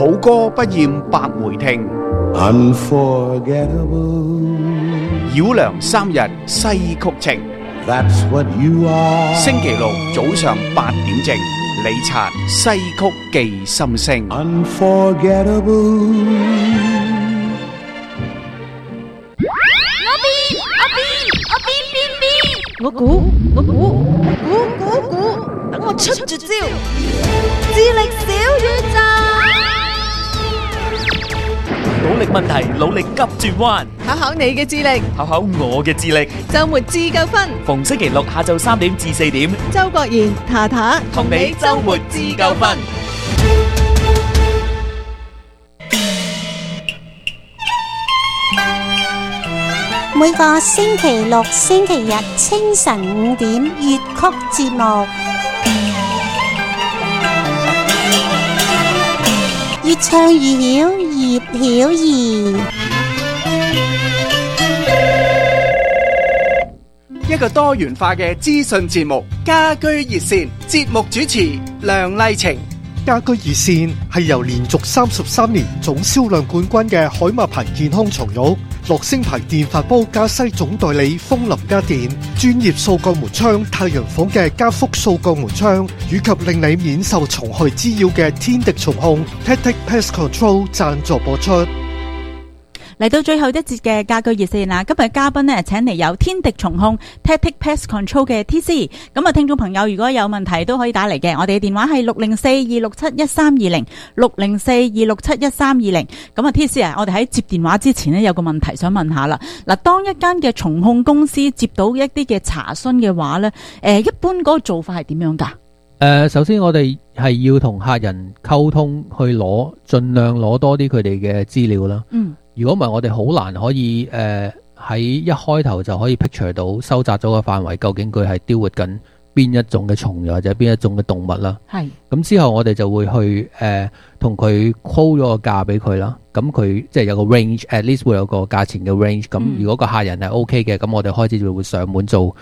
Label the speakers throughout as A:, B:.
A: 好歌不厭百回聽，
B: Unforgettable.
A: 繞梁三日西曲情。
B: That's what you are.
A: 星期六早上8點正，李察西曲記心聲。
B: Unforgettable.
C: 我估，等我出絕招，智力小宇宙，
D: 努力問題，努力急轉彎，
C: 考考你嘅智力，
D: 考考我嘅智力。
C: 周末自夠分，
D: 逢星期六下晝3點至4點，
C: 周國賢、塔塔
D: 同你周末自夠分。
E: 每個星期六、星期日清晨5點粵曲節目，越唱越曉，葉曉儀。
A: 一個多元化嘅資訊節目，家居熱線，節目主持梁麗晴。
F: 家居熱線係由連續33年總銷量冠軍嘅海馬牌健康床褥、樂聲牌電飯煲加西總代理風林家電、專業掃角門窗太陽房嘅加福掃角門窗，以及令你免受蟲害滋擾嘅天敵蟲控 Tactic Pest Control 贊助播出。
G: 嚟到最後一節嘅家居熱線啦，今日嘉賓呢，請嚟有天敵蟲控 Tactic Pest Control 嘅 TC。咁啊，聽眾朋友如果有問題都可以打嚟嘅，我哋嘅電話係604-267-1320 604-267-1320。咁啊 TC 啊，我哋喺接電話之前呢，有個問題想問下啦。嗱，當一間嘅蟲控公司接到一啲嘅查詢嘅話呢，一般嗰個做法係點樣㗎？
H: 首先我哋係要同客人溝通，去盡量攞多啲佢哋嘅資料啦。如果唔係，我哋好難可以喺一開頭就可以 picture 到收窄咗個範圍，究竟佢係雕活緊邊一種嘅蟲，又或者邊一種嘅動物啦。係。咁之後我哋就會去同佢 quote 咗個價俾佢啦。咁佢即係有個 range，at least 會有個價錢嘅 range。咁如果個客人係 OK 嘅，咁我哋開始就會上門做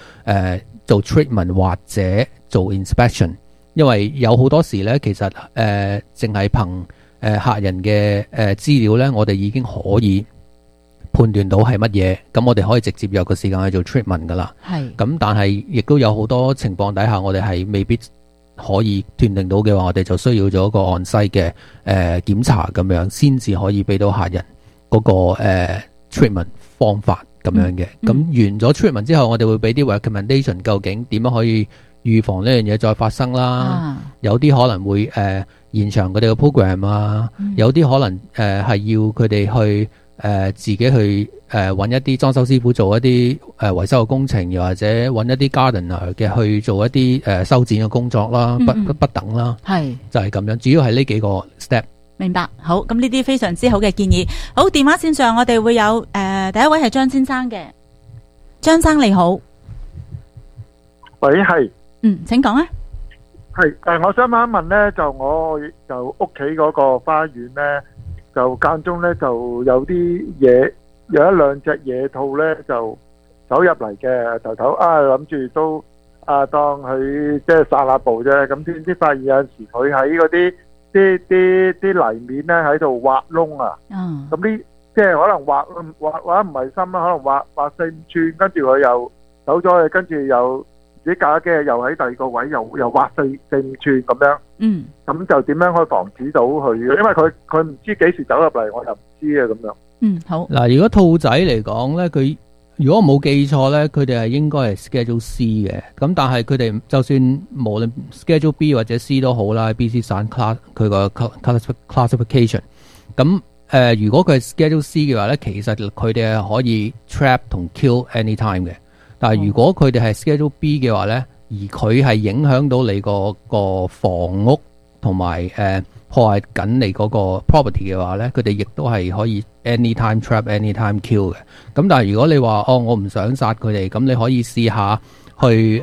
H: treatment 或者做 inspection。因為有好多時咧，其實淨係憑客人嘅資料咧，我哋已經可以判斷到係乜嘢，咁我哋可以直接有個時間去做 treatment 噶啦。係。咁但係亦都有好多情況底下，我哋係未必可以斷定到嘅話，我哋就需要咗一個 on-site 嘅檢查咁樣，先至可以俾到客人嗰個treatment 方法咁樣嘅。咁完咗 treatment 之後，我哋會俾啲 recommendation， 究竟點樣可以預防呢樣嘢再發生啦。有啲可能會延長佢哋嘅 program 啊，有啲可能係要佢哋去自己去揾一啲裝修師傅做一啲維修嘅工程，又或者揾一啲 gardener 嘅去做一啲修剪嘅工作啦，不等啦。係就係咁樣，主要係呢幾個 step。
G: 明白。好，咁呢啲非常之好嘅建議。好，電話線上我哋會有第一位係張先生嘅。張生你好。
I: 喂，係。
G: 請講啊。
I: 係我想問一問咧，就我就屋企嗰個花園咧，就間中咧就有啲嘢，有一兩隻野兔咧就走入嚟嘅，頭諗住都當佢即係散下步啫，咁點知發現有陣時佢喺嗰啲泥面咧喺度挖窿啊，咁啲即係可能挖得唔係深啦，可能挖4-5寸，跟住佢又走咗去，跟住又自己隔一幾日又喺第二個位又挖4-5寸咁樣，咁就點樣可以防止到佢？因為佢唔知幾時走入嚟，我又唔知啊咁樣。
G: 好。
H: 嗱，如果兔仔嚟講咧，佢如果我冇記錯咧，佢哋係應該係 Schedule C 嘅。咁但係佢哋就算無論 Schedule B 或者 C 都好啦，BC 省 class 佢個 classification。咁如果佢係 Schedule C 嘅話咧，其實佢哋係可以 trap 同 kill anytime 嘅。但係如果佢哋係 Schedule B 嘅話咧，而佢係影響到你個房屋同埋破壞緊你嗰個 property 嘅話咧，佢哋亦都係可以 anytime trap anytime kill 嘅。咁但係如果你話我唔想殺佢哋，咁你可以試下去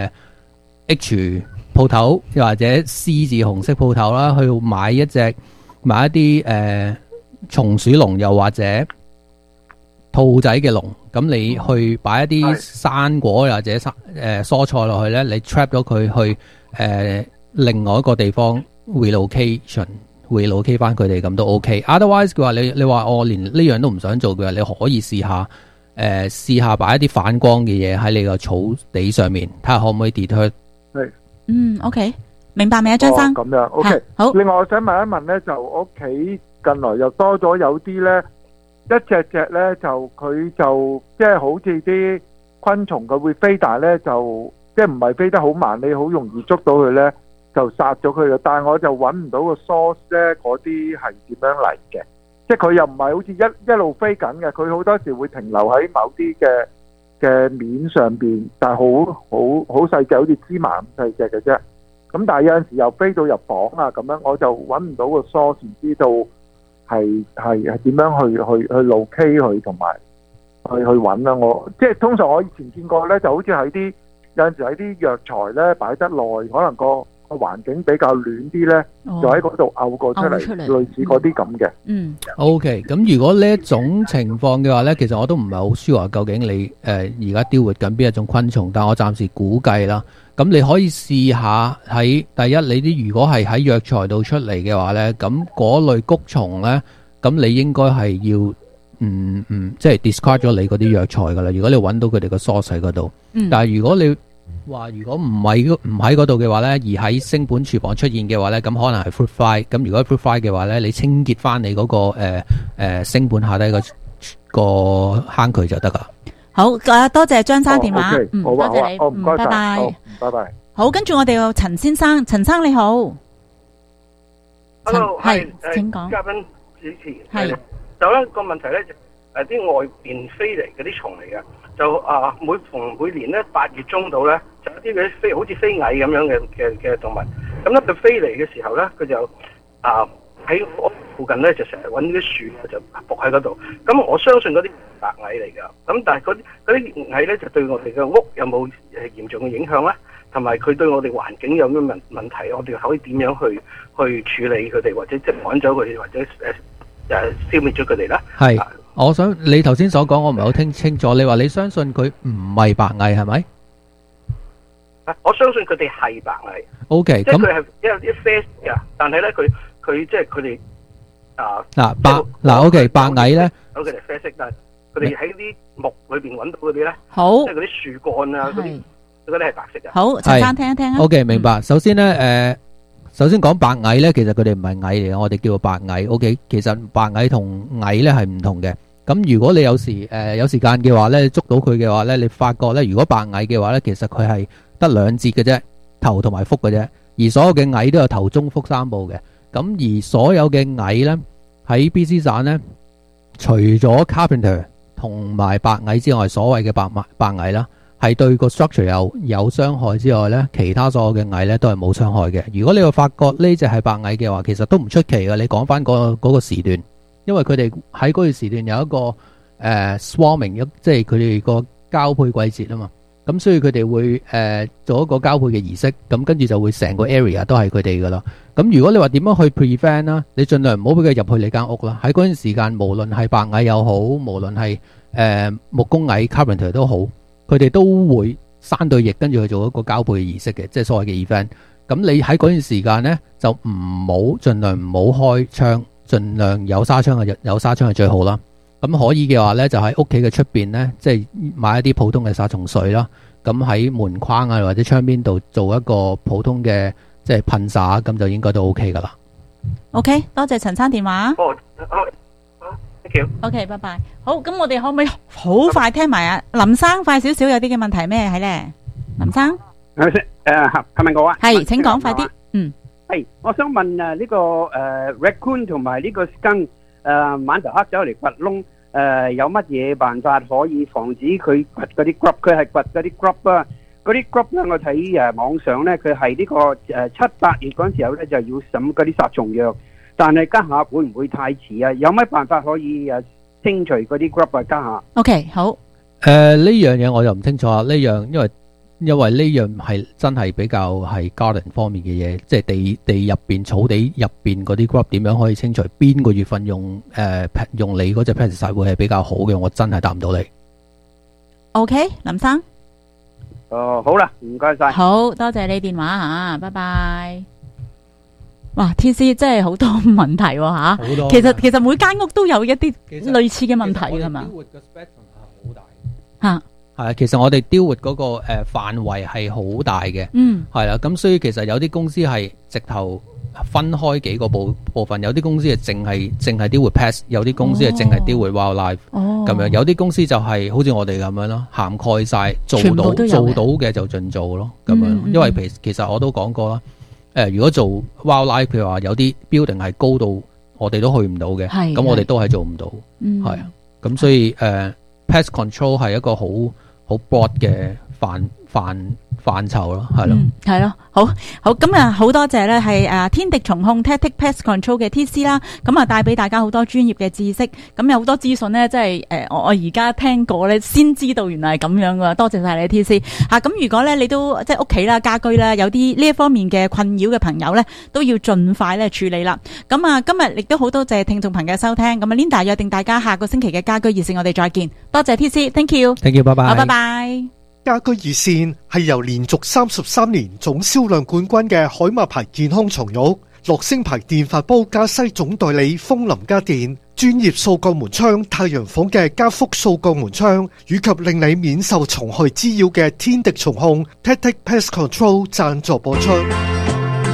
H: H 鋪頭又或者 C 字紅色鋪頭啦，去買一啲松鼠籠又或者兔仔嘅籠，咁你去擺一啲生果或者蔬菜落去咧，你 trap 咗佢去另外一個地方 relocation relocate 翻佢哋咁都 OK。Otherwise 嘅話，你話我連呢樣都唔想做嘅話，你可以試下擺一啲反光嘅嘢喺你個草地上面，睇下可唔可以 deter。
G: 係，OK， 明白未啊，張生？
I: 咁樣 OK。好。另外我想問一問咧，就屋企近來又多咗有啲咧，一隻咧就佢就即係好似啲昆蟲佢會飛，但係咧就即係唔係飛得好慢，你好容易捉到佢咧就殺咗佢嘅。但係我就揾唔到個 source 咧，嗰啲係點樣嚟嘅？即係佢又唔係好似一路飛緊嘅，佢好多時會停留喺某啲嘅面上邊，但係好細隻，好似芝麻咁細隻嘅啫。咁但係有陣時又飛到入房啊咁樣，我就揾唔到個 source，唔知道係點樣去locate佢同埋去揾啦。我即係通常我以前見過咧，就好似喺啲有陣時喺啲藥材咧擺得耐，可能個環境比較暖啲咧，就喺嗰度漚過出嚟，類似嗰啲咁嘅。
H: OK， 咁如果呢一種情況嘅話咧，其實我都唔係好 sure 究竟你而家雕活緊邊一種昆蟲，但我暫時估計啦。咁你可以試下喺第一，你啲如果係喺藥材度出嚟嘅話咧，咁嗰類谷蟲咧，咁你應該係要即係 discard 咗你嗰啲藥材噶啦。如果你揾到佢哋個 source 喺嗰度，但係如果你話如果唔喺嗰度嘅話咧，而喺星本廚房出現嘅話咧，咁可能係 fruit fly。咁如果 fruit fly 嘅話咧，你清潔翻你嗰個星本下低個坑渠就得噶。
G: 好，多謝張生電話，
I: 多
G: 謝你，
I: 唔該晒，
G: 拜拜，
I: 拜拜。
G: 好，跟住我哋有陳先生，陳生你好
J: ，Hello，
G: 係，請講。
J: 嘉賓主持
G: 係，
J: 就咧個問題咧，啲外邊飛嚟嗰啲蟲嚟嘅，就每年咧8月中到咧，就有啲嗰啲飛好似飛蟻咁樣嘅動物，咁咧佢飛嚟嘅時候咧，佢就喺屋附近咧就成日揾啲樹就伏喺嗰度，咁我相信嗰啲白蟻嚟㗎，咁但係嗰啲蟻咧就對我哋嘅屋有冇嚴重嘅影響咧？同埋佢對我哋環境有咩問題？我哋可以點樣去處理佢哋，或者即係趕走佢哋，或者消滅咗佢哋咧？
H: 係，我想你頭先所講，我唔係好聽清楚。你話你相信佢唔係白蟻係咪？
J: 我相信佢哋係白蟻。
H: OK，
J: 即係佢係一啡嘅，但係咧佢即係佢哋
H: OK 白蟻咧，
J: 佢哋啡色，但係佢哋喺啲木裏邊揾到嗰啲咧，
G: 好，
J: 即係嗰啲樹幹啊嗰啲。嗰啲係白色嘅。
G: 好，陳生聽一聽啊。
H: OK， 明白。首先咧，首先講白蟻咧，其實佢哋唔係蟻嚟嘅，我哋叫做白蟻。OK， 其實白蟻同蟻咧係唔同嘅。咁如果你有時間嘅話咧，捉到佢嘅話咧，你發覺咧，如果白蟻嘅話咧，其實佢係得兩節嘅啫，頭同埋腹嘅啫。而所有嘅蟻都有頭、中、腹三部嘅。咁而所有嘅蟻咧喺 BC 省咧，除咗 Carpenter 同埋白蟻之外，所謂嘅白蟻啦，係對個 structure 有傷害之外咧，其他所有嘅蟻咧都係冇傷害嘅。如果你會發覺呢隻係白蟻嘅話，其實都唔出奇嘅。你講翻嗰個時段，因為佢哋喺嗰段時段有一個swarming， 即係佢哋個交配季節啊嘛。咁所以佢哋會做一個交配嘅儀式，咁跟住就會成個 area 都係佢哋噶啦。咁如果你話點樣去 prevent 啦，你盡量唔好俾佢入去你間屋啦。喺嗰段時間，無論係白蟻又好，無論係木工蟻 Carpenter 都好，佢哋都會生對翼，跟住去做一個交配嘅儀式嘅，即係所謂嘅 event。咁你喺嗰段時間呢，就盡量唔好開窗，盡量有紗窗係最好啦。咁可以嘅話呢，就喺屋企嘅出邊呢，即係買一啲普通嘅殺蟲水啦。咁喺門框啊或者窗邊度做一個普通嘅即係噴灑，咁就應該都 OK 噶啦。
G: OK， 多謝陳生電話。
J: Thank you。
G: OK， 拜拜。好，咁我哋可唔可以好快聽埋啊？林生快少少，有啲嘅問題咩係咧？林生，
K: 係咪我啊？
G: 係，請講快啲。
K: 係，我想問呢個raccoon 同埋呢個 skunk 晚頭黑走嚟掘窿，有乜嘢辦法可以防止佢掘嗰啲 grub？ 佢係掘嗰啲 grub 啊，嗰啲 grub 咧，我睇網上咧，佢係呢個7、8月嗰陣時候咧就要審嗰啲殺蟲藥，但係家下會唔會太遲啊？有乜辦法可以清除嗰啲 grub 啊？家下
G: OK 好。
H: 呢樣嘢我就唔清楚啊。呢樣因為呢樣係真係比較係 garden 方面嘅嘢，即係地入邊草地入邊嗰啲 grub 點樣可以清除？邊個月份用你嗰隻 pesticide 會係比較好嘅？我真係答唔到你。
G: OK， 林生。
K: 好啦，唔該晒。
G: 好多謝你電話吓，拜拜。 哇 ！TC 真係好多問題喎吓，
H: 好多。
G: 其實每間屋都有一啲類似嘅問題㗎嘛。吓
H: 係啊，其實我哋 deal with 嗰個範圍係好大嘅，係啦，咁所以其實有啲公司係直頭分開幾個部分，有啲公司係淨係 deal with pest， 有啲公司係淨係 deal with wildlife，咁樣，有啲公司就係好似我哋咁樣咯，涵蓋晒，做到嘅就盡做咯，咁樣，因為其實我都講過啦，如果做 wildlife， 譬如話有啲 building 係高到我哋都去唔到嘅，咁我哋都係做唔到，係啊，咁所以pest control 係一個好 broad 嘅範疇咯，係咯，
G: 係咯，好咁啊，好多謝咧，係天敵蟲控 Tactic Pest Control 嘅 TC 啦，咁啊帶俾大家好多專業嘅知識，咁有好多資訊咧，即係我而家聽過咧，先知道原來係咁樣噶，多謝晒你 TC 吓，咁如果咧你都即係屋企啦、家居啦，有啲呢一方面嘅困擾嘅朋友咧，都要盡快咧處理啦。咁啊，今日亦都好多謝聽眾朋友收聽，咁啊 Linda 約定大家下個星期嘅家居熱線，我哋再見，多謝 TC，Thank you，Thank
H: you，拜拜，
G: 好，拜拜。
F: 家居熱線係由連續33年總銷量冠軍嘅海馬牌健康床褥、樂聲牌電飯煲加西總代理風林家電、專業掃鋼門窗太陽房嘅加福掃鋼門窗，以及令你免受蟲害滋擾嘅天敵蟲控 Tactic Pest Control 贊助播出。